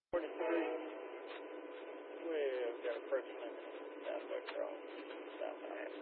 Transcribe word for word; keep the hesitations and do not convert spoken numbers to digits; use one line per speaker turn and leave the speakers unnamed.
forty-three, we've got a person in Southwest Road, South.